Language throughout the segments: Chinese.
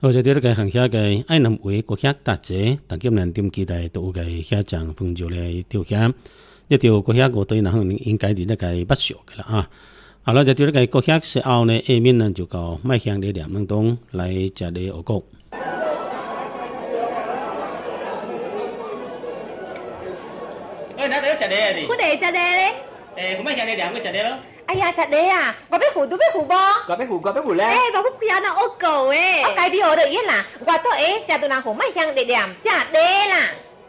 或者對呢個行下嘅愛南會國鄉大姐，但今年點期待到嘅下場朋友嚟條鄉，一條國鄉我對南應該係呢個不少嘅啦啊。好啦，就對呢個國鄉之後呢，下面呢就講邁向呢兩分鐘嚟食啲鵝骨。 哪度有食啲啊？你？ 我哋食啲咧。 咁咪向你兩個食啲咯。 哎呀，食啲啊！我俾糊都俾糊噃。 個俾糊咧。 我不要那惡狗誒。我改變我的意啦，我都食到那糊邁向你兩食啲啦。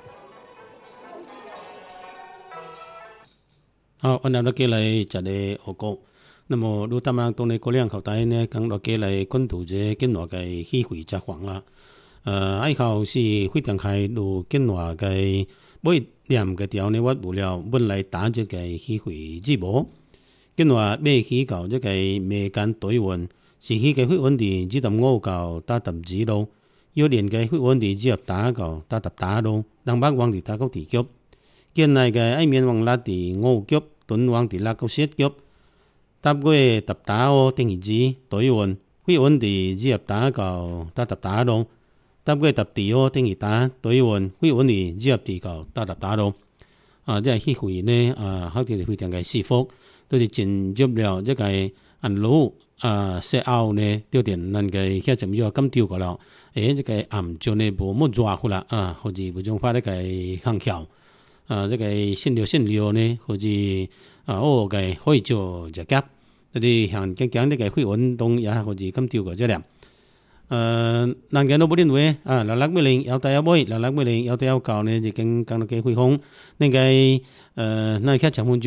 好，我哋都叫嚟食啲鵝骨。那麼如他們當你過兩口袋呢，咁落嘅嚟關注者見落嘅機會就黃啦。愛好是非常開路見落嘅每兩個條呢，我無聊本來打這個機會直播，見落咩起搞這個美間對運，是起嘅非穩定只揼我搞打揼子路，要連嘅非穩定只入打搞打揼打路，能把往地打高地腳，見嚟嘅一面往拉地我腳，頓往地拉高舌腳。搭過揼打哦，定義指對運，非穩定只入打搞打揼打路。搭過揼地哦，定義打對運，非穩定只入地搞打揼打路。即係機會呢，好似非常嘅舒服，都是進入了一個安路石澳呢，條電能嘅一陣要咁調過啦。這個暗就呢無乜抓好啦，好似不種發呢個行橋，這個線料呢，好似我嘅可以做隻夾。就是像講呢個非運動也好似咁調過咗咧。難嘅都冇啲會六六米零有第一杯，660米零有第一教呢，就經講到幾會空，那個那開場